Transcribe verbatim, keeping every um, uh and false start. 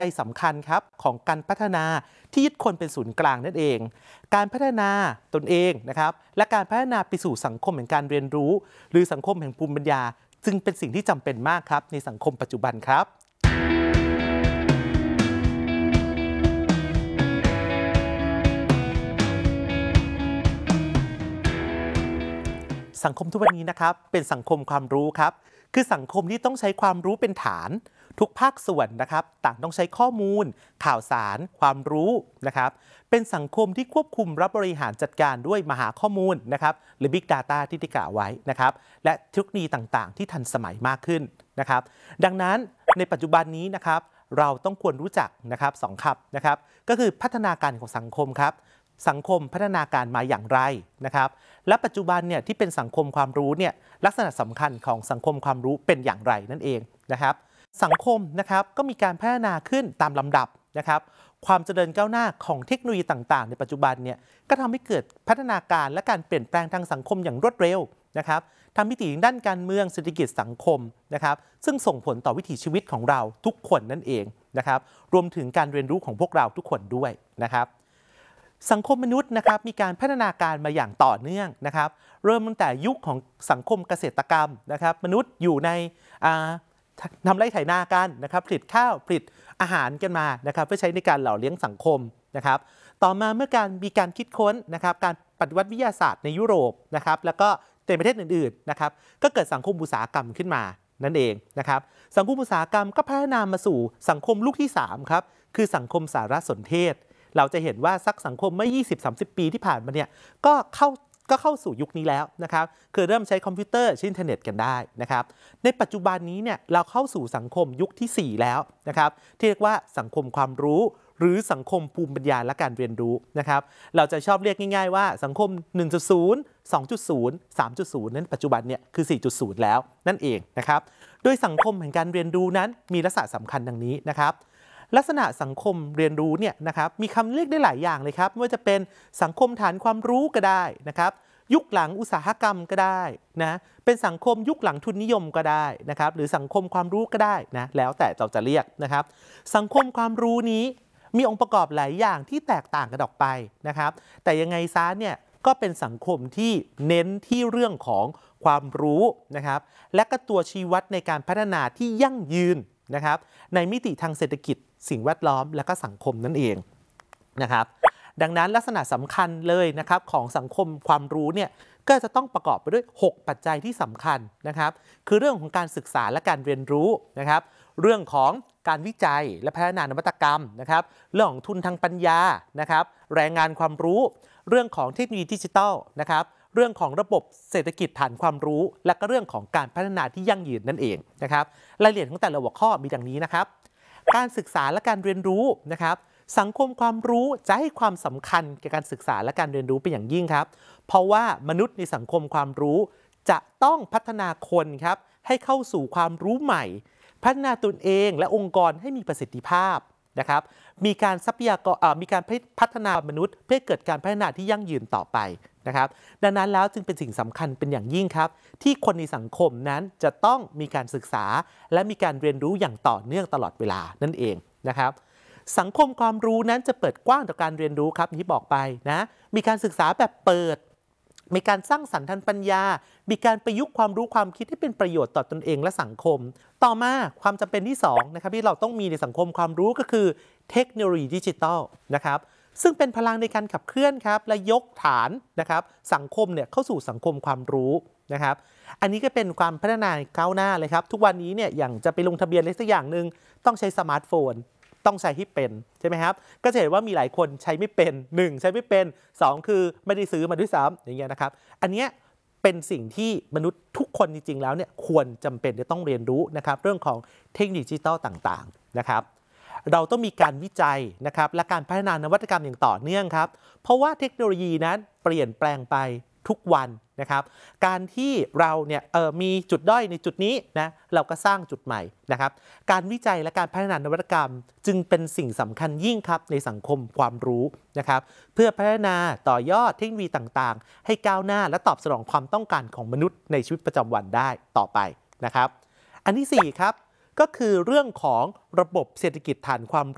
ใจสำคัญครับของการพัฒนาที่ยึดคนเป็นศูนย์กลางนั่นเองการพัฒนาตนเองนะครับและการพัฒนาไปสู่สังคมแห่งการเรียนรู้หรือสังคมแห่งภูมิปัญญาจึงเป็นสิ่งที่จำเป็นมากครับในสังคมปัจจุบันครับสังคมทุกวันนี้นะครับเป็นสังคมความรู้ครับคือสังคมที่ต้องใช้ความรู้เป็นฐานทุกภาคส่วนนะครับต่างต้องใช้ข้อมูลข่าวสารความรู้นะครับเป็นสังคมที่ควบคุมรับบริหารจัดการด้วยมหาข้อมูลนะครับหรือ Big Data ที่ได้กล่าวไว้นะครับและเทคโนโลยีต่างๆที่ทันสมัยมากขึ้นนะครับดังนั้นในปัจจุบันนี้นะครับเราต้องควรรู้จักนะครับสองคำนะครับก็คือพัฒนาการของสังคมครับสังคมพัฒนาการมาอย่างไรนะครับและปัจจุบันเนี่ยที่เป็นสังคมความรู้เนี่ยลักษณะสำคัญของสังคมความรู้เป็นอย่างไรนั่นเองนะครับสังคมนะครับก็มีการพัฒนาขึ้นตามลำดับนะครับความเจริญก้าวหน้าของเทคโนโลยีต่างๆในปัจจุบันเนี่ยก็ทำให้เกิดพัฒนาการและการเปลี่ยนแปลงทางสังคมอย่างรวดเร็วนะครับทำมิติด้านการเมืองเศรษฐกิจสังคมนะครับซึ่งส่งผลต่อวิถีชีวิตของเราทุกคนนั่นเองนะครับรวมถึงการเรียนรู้ของพวกเราทุกคนด้วยนะครับสังคมมนุษย์นะครับมีการพัฒนาการมาอย่างต่อเนื่องนะครับเริ่มตั้งแต่ยุคของสังคมเกษตรกรรมนะครับมนุษย์อยู่ในทำไร่ไถนากันนะครับผลิตข้าวผลิตอาหารกันมานะครับเพื่อใช้ในการหล่อเลี้ยงสังคมนะครับต่อมาเมื่อการมีการคิดค้นนะครับการปฏิวัติวิทยาศาสตร์ในยุโรปนะครับแล้วก็ในประเทศอื่นๆนะครับก็เกิดสังคมอุตสาหกรรมขึ้นมานั่นเองนะครับสังคมอุตสาหกรรมก็พัฒนามาสู่สังคมลูกที่สามครับคือสังคมสารสนเทศเราจะเห็นว่าสักสังคมเมื่อ ยี่สิบถึงสามสิบ ปีที่ผ่านมาเนี่ยก็เข้าก็เข้าสู่ยุคนี้แล้วนะครับคือเริ่มใช้คอมพิวเตอร์ใช้อินเทอร์เน็ตกันได้นะครับในปัจจุบันนี้เนี่ยเราเข้าสู่สังคมยุคที่สี่แล้วนะครับที่เรียกว่าสังคมความรู้หรือสังคมภูมิปัญญาและการเรียนรู้นะครับเราจะชอบเรียกง่ายๆว่าสังคม หนึ่งจุดศูนย์ สองจุดศูนย์ สามจุดศูนย์ นั้นปัจจุบันเนี่ยคือ สี่จุดศูนย์ แล้วนั่นเองนะครับโดยสังคมแห่งการเรียนรู้นั้นมีลักษณะสำคัญดังนี้นะครับลักษณะสังคมเรียนรู้เนี่ยนะครับมีคำเรียกได้หลายอย่างเลยครับไม่ว่าจะเป็นสังคมฐานความรู้ก็ได้นะครับยุคหลังอุตสาหกรรมก็ได้นะเป็นสังคมยุคหลังทุนนิยมก็ได้นะครับหรือสังคมความรู้ก็ได้นะแล้วแต่เราจะเรียกนะครับสังคมความรู้นี้มีองค์ประกอบหลายอย่างที่แตกต่างกันออกไปนะครับแต่ยังไงซะเนี่ยก็เป็นสังคมที่เน้นที่เรื่องของความรู้นะครับและก็ตัวชี้วัดในการพัฒนาที่ยั่งยืนนะครับในมิติทางเศรษฐกิจสิ่งแวดล้อมและก็สังคมนั่นเองนะครับดังนั้นลักษณะสำคัญเลยนะครับของสังคมความรู้เนี่ยก็จะต้องประกอบไปด้วยหกปัจจัยที่สำคัญนะครับคือเรื่องของการศึกษาและการเรียนรู้นะครับเรื่องของการวิจัยและพัฒนานวัตกรรมนะครับเรื่องของทุนทางปัญญานะครับแรงงานความรู้เรื่องของเทคโนโลยีดิจิทัลนะครับเรื่องของระบบเศรษฐกิจฐานความรู้และก็เรื่องของการพัฒนาที่ยั่งยืนนั่นเองนะครับรายละเอียดของแต่ละหัวข้อมีดังนี้นะครับการศึกษาและการเรียนรู้นะครับสังคมความรู้จะให้ความสำคัญแก่การศึกษาและการเรียนรู้เป็นอย่างยิ่งครับเพราะว่ามนุษย์ในสังคมความรู้จะต้องพัฒนาคนครับให้เข้าสู่ความรู้ใหม่พัฒนาตนเองและองค์กรให้มีประสิทธิภาพนะครับมีการทรัพยากรมีการพัฒนามนุษย์เพื่อเกิดการพัฒนาที่ยั่งยืนต่อไปนะครับดังนั้นแล้วจึงเป็นสิ่งสำคัญเป็นอย่างยิ่งครับที่คนในสังคมนั้นจะต้องมีการศึกษาและมีการเรียนรู้อย่างต่อเนื่องตลอดเวลานั่นเองนะครับสังคมความรู้นั้นจะเปิดกว้างต่อการเรียนรู้ครับที่บอกไปนะมีการศึกษาแบบเปิดมีการสร้างสรรค์ทางปัญญามีการประยุกต์ความรู้ความคิดให้เป็นประโยชน์ต่อตนเองและสังคมต่อมาความจำเป็นที่สองนะครับที่เราต้องมีในสังคมความรู้ก็คือเทคโนโลยีดิจิทัลนะครับซึ่งเป็นพลังในการขับเคลื่อนครับและยกฐานนะครับสังคมเนี่ยเข้าสู่สังคมความรู้นะครับอันนี้ก็เป็นความพัฒนาก้าวหน้าเลยครับทุกวันนี้เนี่ยอย่างจะไปลงทะเบียนอะไรสักอย่างหนึ่งต้องใช้สมาร์ทโฟนต้องใช้ให้เป็นใช่ไหมครับก็จะเห็นว่ามีหลายคนใช้ไม่เป็นหนึ่งใช้ไม่เป็นสองคือไม่ได้ซื้อมาด้วยซ้ำอย่างเงี้ยนะครับอันเนี้ยเป็นสิ่งที่มนุษย์ทุกคนจริงๆแล้วเนี่ยควรจำเป็นจะต้องเรียนรู้นะครับเรื่องของเทคโนโลยีดิจิทัลต่างๆนะครับเราต้องมีการวิจัยนะครับและการพัฒนานวัตกรรมอย่างต่อเนื่องครับเพราะว่าเทคโนโลยีนั้นเปลี่ยนแปลงไปทุกวันนะครับการที่เราเนี่ยเอ่อมีจุดด้อยในจุดนี้นะเราก็สร้างจุดใหม่นะครับการวิจัยและการพัฒนานวัตกรรมจึงเป็นสิ่งสำคัญยิ่งครับในสังคมความรู้นะครับเพื่อพัฒนาต่อยอดเทคโนโลยีต่างๆให้ก้าวหน้าและตอบสนองความต้องการของมนุษย์ในชีวิตประจำวันได้ต่อไปนะครับอันที่สี่ครับก็คือเรื่องของระบบเศรษฐกิจฐานความ